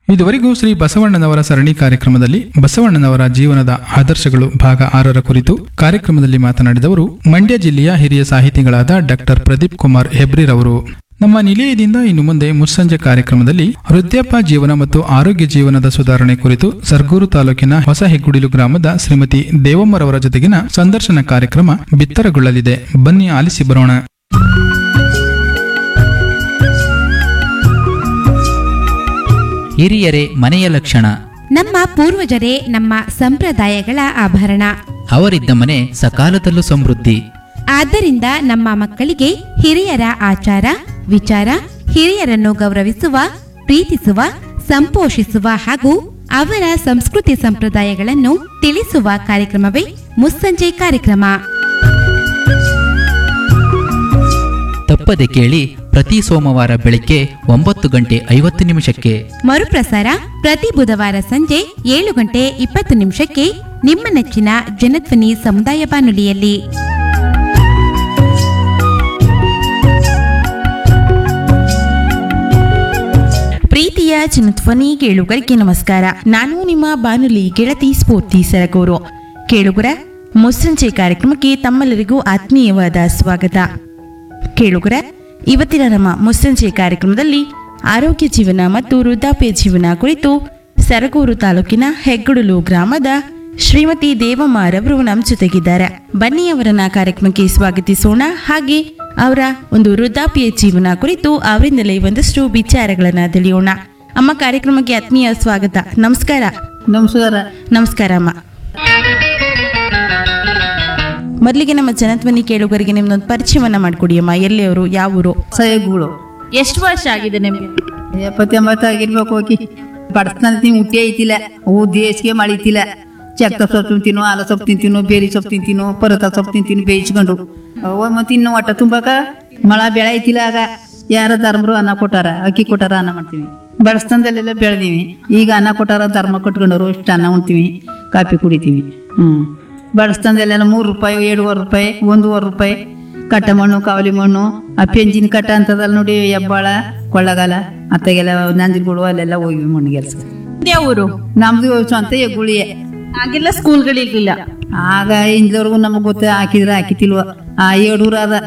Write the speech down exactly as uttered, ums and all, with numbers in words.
ಇದುವರೆಗೂ ಶ್ರೀ ಬಸವಣ್ಣನವರ ಸರಣಿ ಕಾರ್ಯಕ್ರಮದಲ್ಲಿ ಬಸವಣ್ಣನವರ ಜೀವನದ ಆದರ್ಶಗಳು ಭಾಗ ಆರರ ಕುರಿತು ಕಾರ್ಯಕ್ರಮದಲ್ಲಿ ಮಾತನಾಡಿದವರು ಮಂಡ್ಯ ಜಿಲ್ಲೆಯ ಹಿರಿಯ ಸಾಹಿತಿಗಳಾದ ಡಾಕ್ಟರ್ ಪ್ರದೀಪ್ ಕುಮಾರ್ ಹೆಬ್ರಿರವರು. ನಮ್ಮ ನಿಲಯದಿಂದ ಇನ್ನು ಮುಂದೆ ಮುಸ್ಸಂಜೆ ಕಾರ್ಯಕ್ರಮದಲ್ಲಿ ವೃದ್ಧಾಪ್ಯ ಜೀವನ ಮತ್ತು ಆರೋಗ್ಯ ಜೀವನದ ಸುಧಾರಣೆ ಕುರಿತು ಸರ್ಗೂರು ತಾಲೂಕಿನ ಹೊಸ ಹೆಗ್ಗುಡಿಲು ಗ್ರಾಮದ ಶ್ರೀಮತಿ ದೇವಮ್ಮರವರ ಜೊತೆಗಿನ ಸಂದರ್ಶನ ಕಾರ್ಯಕ್ರಮ ಬಿತ್ತರಗೊಳ್ಳಲಿದೆ. ಬನ್ನಿ ಆಲಿಸಿ ಬರೋಣ. ಹಿರಿಯರೇ ಮನೆಯ ಲಕ್ಷಣ. ನಮ್ಮ ಪೂರ್ವಜರೇ ನಮ್ಮ ಸಂಪ್ರದಾಯಗಳ ಆಭರಣ. ಅವರಿದ್ದ ಮನೆ ಸಕಾಲದಲ್ಲೂ ಸಮೃದ್ಧಿ. ಆದ್ದರಿಂದ ನಮ್ಮ ಮಕ್ಕಳಿಗೆ ಹಿರಿಯರ ಆಚಾರ ವಿಚಾರ, ಹಿರಿಯರನ್ನು ಗೌರವಿಸುವ, ಪ್ರೀತಿಸುವ, ಸಂಪೋಷಿಸುವ ಹಾಗೂ ಅವರ ಸಂಸ್ಕೃತಿ ಸಂಪ್ರದಾಯಗಳನ್ನು ತಿಳಿಸುವ ಕಾರ್ಯಕ್ರಮವೇ ಮುಸ್ಸಂಜೆ ಕಾರ್ಯಕ್ರಮ. ತಪ್ಪದೆ ಕೇಳಿ, ಪ್ರತಿ ಸೋಮವಾರ ಬೆಳಿಗ್ಗೆ ಒಂಬತ್ತು ಗಂಟೆ ಐವತ್ತು ನಿಮಿಷಕ್ಕೆ. ಮರುಪ್ರಸಾರ ಪ್ರತಿ ಬುಧವಾರ ಸಂಜೆ ಏಳು ಗಂಟೆ ಇಪ್ಪತ್ತು ನಿಮಿಷಕ್ಕೆ ನಿಮ್ಮ ನೆಚ್ಚಿನ ಜನಧ್ವನಿ ಸಮುದಾಯ ಬಾನುಲಿಯಲ್ಲಿ. ಪ್ರೀತಿಯ ಜನಧ್ವನಿ ಕೇಳುಗರಿಗೆ ನಮಸ್ಕಾರ. ನಾನು ನಿಮ್ಮ ಬಾನುಲಿ ಗೆಳತಿ ಸ್ಫೂರ್ತಿ ಸರಗೂರು. ಕೇಳುಗರ ಮುಸ್ಸಂಜೆ ಕಾರ್ಯಕ್ರಮಕ್ಕೆ ತಮ್ಮೆಲ್ಲರಿಗೂ ಆತ್ಮೀಯವಾದ ಸ್ವಾಗತ. ಕೇಳುಗರ, ಇವತ್ತಿನ ನಮ್ಮ ಮುಸ್ಸಂಜೆ ಕಾರ್ಯಕ್ರಮದಲ್ಲಿ ಆರೋಗ್ಯ ಜೀವನ ಮತ್ತು ವೃದ್ಧಾಪ್ಯ ಜೀವನ ಕುರಿತು ಸರಗೂರು ತಾಲೂಕಿನ ಹೆಗ್ಗುಡಲು ಗ್ರಾಮದ ಶ್ರೀಮತಿ ದೇವಮ್ಮರವರು ನಮ್ಮ ಜೊತೆಗಿದ್ದಾರೆ. ಬನ್ನಿ ಅವರನ್ನ ಕಾರ್ಯಕ್ರಮಕ್ಕೆ ಸ್ವಾಗತಿಸೋಣ. ಹಾಗೆ ಅವರ ಒಂದು ವೃದ್ಧಾಪ್ಯ ಜೀವನ ಕುರಿತು ಅವರಿಂದಲೇ ಒಂದಷ್ಟು ವಿಚಾರಗಳನ್ನ ತಿಳಿಯೋಣ. ಅಮ್ಮ, ಕಾರ್ಯಕ್ರಮಕ್ಕೆ ಆತ್ಮೀಯ ಸ್ವಾಗತ. ನಮಸ್ಕಾರ. ನಮಸ್ಕಾರ. ನಮಸ್ಕಾರ ಅಮ್ಮ. ಮೊದಲಿಗೆ ನಮ್ಮ ಜನಧ್ವನಿ ಕೇಳುಗರಿಗೆ ನಿಮ್ದೊಂದು ಪರಿಚಯವನ್ನ ಮಾಡ್ಕೊಡಿ ಅಮ್ಮ. ಎಲ್ಲಿಯವರು, ಯಾವ ಊರು? ಸಹಗುಳು. ಎಷ್ಟು ವರ್ಷ ಆಗಿದೆ ನಿಮ್ಗೆ? ಎಪ್ಪತ್ತೆಂಬತ್ತು ಆಗಿರ್ಬೇಕು. ಹೋಗಿ ಬಡಸ್ತಾನ ಮುಟ್ಟಿ ಐತಿಲ್ಲ, ಹೂ ದೇಶಕ್ಕೆ ಮಾಡಿತಿಲ್ಲ. ಚಕ್ತ ಸೊಪ್ಪು ತಿಂತೀನೋ, ಆಲ ಸೊಪ್ಪು ತಿಂತೀನೋ, ಬೇರಿ ಸೊಪ್ಪು ತಿಂತೀನೋ, ಪರತ ಸೊಪ್ಪು ತಿಂತೀನಿ ಬೇಯಿಸ್ಕೊಂಡು. ಅವ ಮತ್ತೆ ಇನ್ನು ಒಟ್ಟ ತುಂಬಾಕ ಮಳ ಬೆಳೆ ಐತಿಲ್ಲ. ಆಗ ಯಾರ ಧರ್ಮರು ಅನ್ನ ಕೊಟ್ಟಾರ, ಅಕ್ಕಿ ಕೊಟ್ಟಾರ, ಅನ್ನ ಮಾಡ್ತೀವಿ. ಬಡಸ್ತಾನದಲ್ಲೆಲ್ಲ ಬೆಳೆದೀವಿ. ಈಗ ಅನ್ನ ಕೊಟ್ಟಾರ, ಧರ್ಮ ಕಟ್ಕೊಂಡವ್ರು ಇಷ್ಟು ಅನ್ನ ಉಣ್ತೀವಿ, ಕಾಫಿ ಕುಡಿತೀವಿ. ಹ್ಮ್ ಬಡಸ್ತಾನದಲ್ಲೆಲ್ಲ ಮೂರು ರೂಪಾಯಿ, ಎರಡೂವರೆ ರೂಪಾಯಿ, ಒಂದೂವರೆ ರೂಪಾಯಿ ಕಟ್ಟ ಮಣ್ಣು, ಕಾವಲಿ ಮಣ್ಣು, ಆ ಪೆಂಜಿನ ಕಟ್ಟ ಅಂತದಲ್ಲ ನೋಡಿ, ಹೆಬ್ಬಾಳ, ಕೊಳ್ಳಗಾಲ ಅತ್ತಗೆಲ್ಲ ನಂಜನಗೂಡು ಅಲ್ಲೆಲ್ಲ ಹೋಗಿವಿ ಮಣ್ಣು ಕೆಲಸ. ಯಾವ ಊರು? ನಮ್ದು ಸ್ವಂತ ಹೆಗ್ಗುಳಿಯೇ. ಆಗೆಲ್ಲ ಸ್ಕೂಲ್ಗಳಿರ್ಲಿಲ್ಲ. ಆಗ ಇಂದವರೆಗೂ ನಮಗ್ ಗೊತ್ತ, ಹಾಕಿದ್ರೆ ಹಾಕಿತಿಲ್ವ. ಆ ಏಡೂರ ಅದ